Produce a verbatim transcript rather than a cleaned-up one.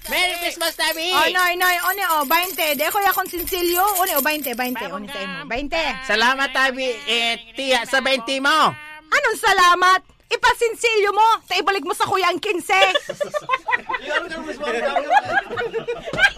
Merry Christmas, Tabi! Oh, noy, noy, one, oh, twenty. De ko ya konsinsilyo. One, oh, twenty, twenty. One sa imo. twenty. Salamat, Tabi. Eh, tiya, sa twenty mo. Anong salamat? Ipasinsilyo mo. Ta ibalik mo sa kuya ang fifteen.